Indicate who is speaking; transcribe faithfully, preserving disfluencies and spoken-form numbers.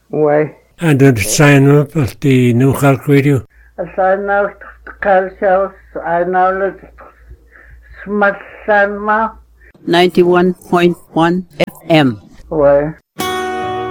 Speaker 1: Ouais.
Speaker 2: And did sign up at the New Cork Radio?
Speaker 1: As I know, Calcius, I know that Smashanma.
Speaker 3: ninety-one point one F M.
Speaker 1: Ouais.